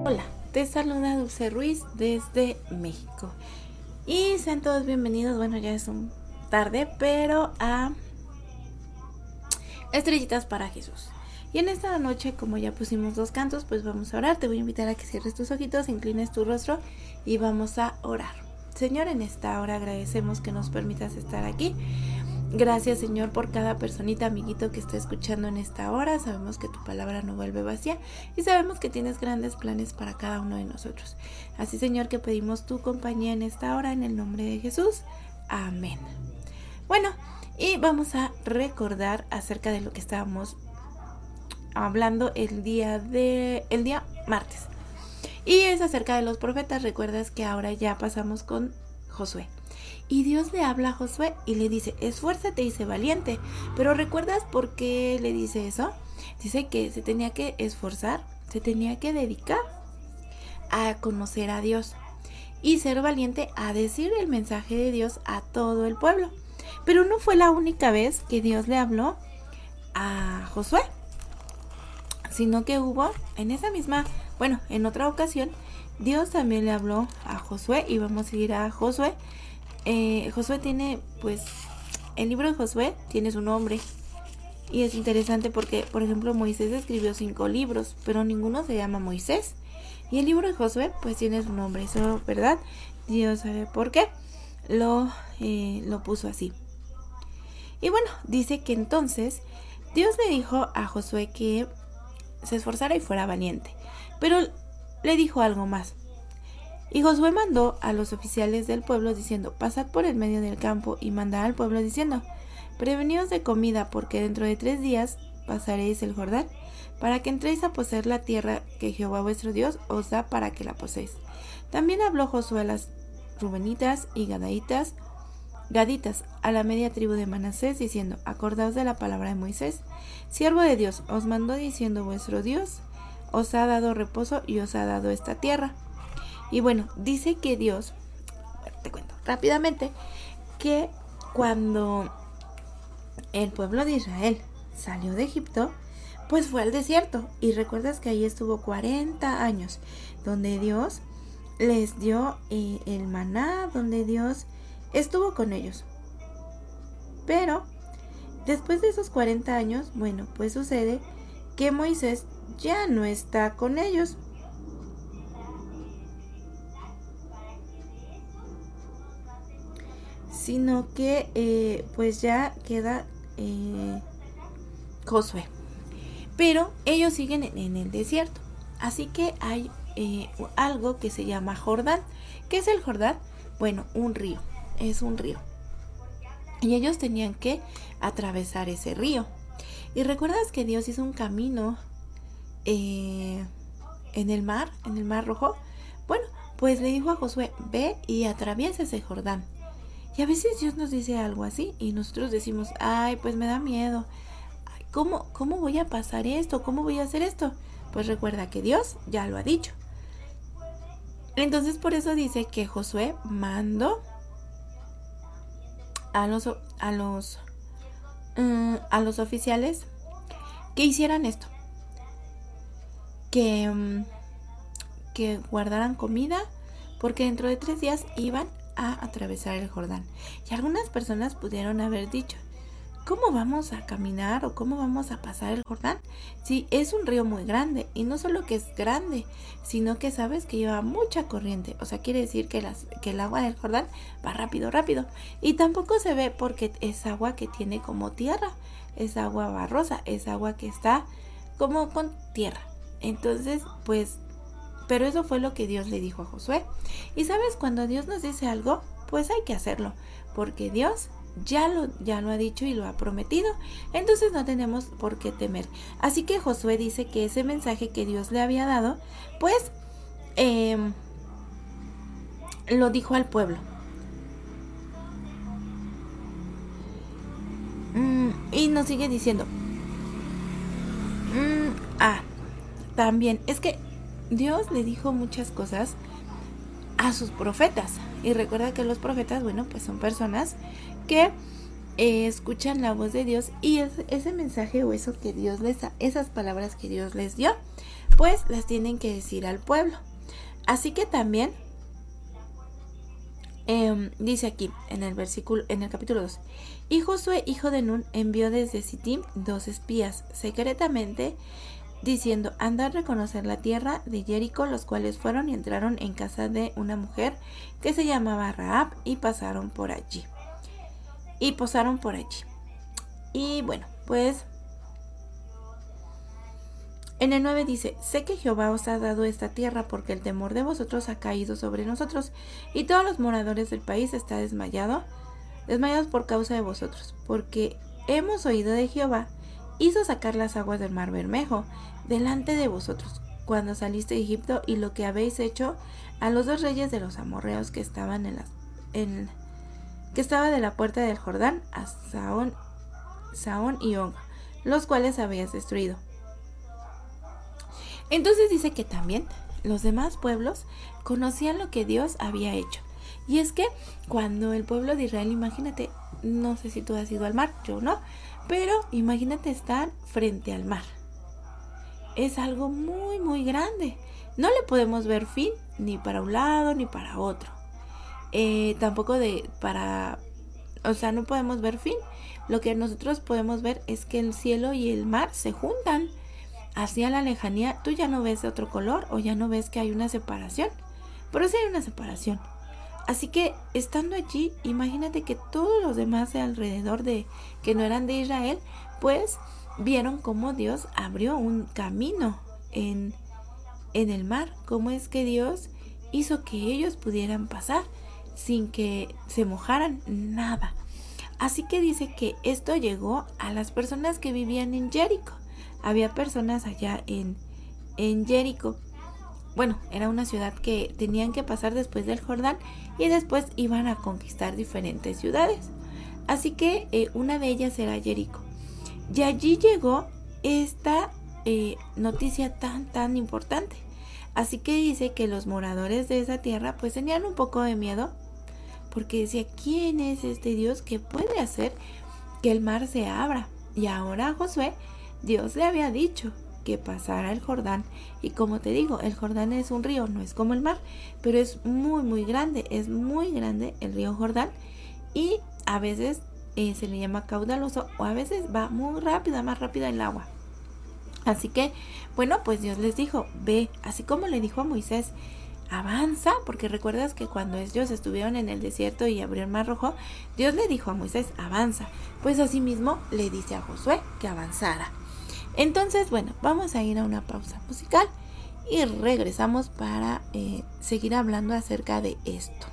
Hola, te saluda Dulce Ruiz desde México. Y sean todos bienvenidos, bueno, ya es un tarde, pero a Estrellitas para Jesús. Y en esta noche, como ya pusimos 2 cantos, pues vamos a orar. Te voy a invitar a que cierres tus ojitos, inclines tu rostro y vamos a orar. Señor, en esta hora agradecemos que nos permitas estar aquí. Gracias, Señor, por cada personita, amiguito que está escuchando en esta hora. Sabemos que tu palabra no vuelve vacía y sabemos que tienes grandes planes para cada uno de nosotros. Así, Señor, que pedimos tu compañía en esta hora, en el nombre de Jesús. Amén. Bueno, y vamos a recordar acerca de lo que estábamos hablando el día martes. Y es acerca de los profetas. Recuerdas que ahora ya pasamos con Josué. Y Dios le habla a Josué y le dice, esfuérzate y sé valiente. Pero ¿recuerdas por qué le dice eso? Dice que se tenía que esforzar, se tenía que dedicar a conocer a Dios y ser valiente a decir el mensaje de Dios a todo el pueblo. Pero no fue la única vez que Dios le habló a Josué, sino que hubo en otra ocasión, Dios también le habló a Josué y vamos a ir a Josué. Josué tiene, el libro de Josué tiene su nombre y es interesante porque, por ejemplo, Moisés escribió 5 libros, pero ninguno se llama Moisés. Y el libro de Josué, pues tiene su nombre, eso, ¿verdad? Dios sabe por qué lo puso así. Y bueno, dice que entonces Dios le dijo a Josué que se esforzara y fuera valiente, pero le dijo algo más. Y Josué mandó a los oficiales del pueblo diciendo, pasad por el medio del campo y mandad al pueblo diciendo, preveníos de comida porque dentro de 3 días pasaréis el Jordán, para que entréis a poseer la tierra que Jehová vuestro Dios os da para que la poseéis. También habló Josué a las Rubenitas y Gaditas, a la media tribu de Manasés, diciendo, acordaos de la palabra de Moisés, siervo de Dios, os mandó diciendo, vuestro Dios os ha dado reposo y os ha dado esta tierra. Y bueno, dice que Dios, te cuento rápidamente, que cuando el pueblo de Israel salió de Egipto, pues fue al desierto. Y recuerdas que ahí estuvo 40 años, donde Dios les dio el maná, donde Dios estuvo con ellos. Pero después de esos 40 años, bueno, pues sucede que Moisés ya no está con ellos. Sino que pues ya queda Josué. Pero ellos siguen en el desierto. Así que hay algo que se llama Jordán. ¿Qué es el Jordán? Bueno, un río. Es un río. Y ellos tenían que atravesar ese río. ¿Y recuerdas que Dios hizo un camino en el mar Rojo? Bueno, pues le dijo a Josué, ve y atraviesa ese Jordán. Y a veces Dios nos dice algo así y nosotros decimos, ay, pues me da miedo. ¿Cómo voy a pasar esto? ¿Cómo voy a hacer esto? Pues recuerda que Dios ya lo ha dicho. Entonces por eso dice que Josué mandó a los oficiales que hicieran esto. Que guardaran comida porque dentro de 3 días iban a atravesar el Jordán. Y algunas personas pudieron haber dicho, ¿cómo vamos a caminar o cómo vamos a pasar el Jordán? Sí, es un río muy grande y no solo que es grande, sino que sabes que lleva mucha corriente. O sea, quiere decir que el agua del Jordán va rápido. Y tampoco se ve porque es agua que tiene como tierra, es agua barrosa, es agua que está como con tierra. Entonces, pero eso fue lo que Dios le dijo a Josué. Y sabes, cuando Dios nos dice algo, pues hay que hacerlo, porque Dios ya lo ha dicho y lo ha prometido. Entonces no tenemos por qué temer. Así que Josué dice que ese mensaje que Dios le había dado, pues lo dijo al pueblo. Y nos sigue diciendo. También es que Dios le dijo muchas cosas a sus profetas. Y recuerda que los profetas, bueno, pues son personas que escuchan la voz de Dios y ese mensaje o eso que Dios les da, esas palabras que Dios les dio, pues las tienen que decir al pueblo. Así que también dice aquí en el capítulo 2, y Josué, hijo de Nun, envió desde Sittim 2 espías secretamente, diciendo: andad a reconocer la tierra de Jericó, los cuales fueron y entraron en casa de una mujer que se llamaba Rahab y pasaron por allí. Y bueno, pues en el 9 dice: sé que Jehová os ha dado esta tierra, porque el temor de vosotros ha caído sobre nosotros, y todos los moradores del país están desmayados por causa de vosotros, porque hemos oído de Jehová hizo sacar las aguas del mar Bermejo delante de vosotros cuando saliste de Egipto, y lo que habéis hecho a los 2 reyes de los amorreos que estaban que estaba de la puerta del Jordán, a Sahón y Og, los cuales habéis destruido. Entonces dice que también los demás pueblos conocían lo que Dios había hecho. Y es que cuando el pueblo de Israel, imagínate, no sé si tú has ido al mar, yo no, pero imagínate estar frente al mar. Es algo muy, muy grande. No le podemos ver fin, ni para un lado ni para otro. Tampoco no podemos ver fin. Lo que nosotros podemos ver es que el cielo y el mar se juntan. Hacia la lejanía, tú ya no ves de otro color, o ya no ves que hay una separación, pero sí hay una separación. Así que estando allí, imagínate que todos los demás de alrededor que no eran de Israel, pues vieron cómo Dios abrió un camino en el mar, cómo es que Dios hizo que ellos pudieran pasar sin que se mojaran nada. Así que dice que esto llegó a las personas que vivían en Jericó. Había personas allá en Jericó. Bueno, era una ciudad que tenían que pasar después del Jordán, y después iban a conquistar diferentes ciudades. Así que una de ellas era Jericó. Y allí llegó esta noticia tan importante. Así que dice que los moradores de esa tierra pues tenían un poco de miedo, porque decía: ¿quién es este Dios que puede hacer que el mar se abra? Y ahora a Josué Dios le había dicho que pasara el Jordán, y como te digo, el Jordán es un río, no es como el mar, pero es muy muy grande, el río Jordán, y a veces se le llama caudaloso, o a veces va muy rápida, más rápida el agua. Así que, bueno, pues Dios les dijo: ve, así como le dijo a Moisés, avanza, porque recuerdas que cuando ellos estuvieron en el desierto y abrió el mar rojo, Dios le dijo a Moisés: avanza. Pues así mismo le dice a Josué que avanzara. Entonces, bueno, vamos a ir a una pausa musical y regresamos para seguir hablando acerca de esto.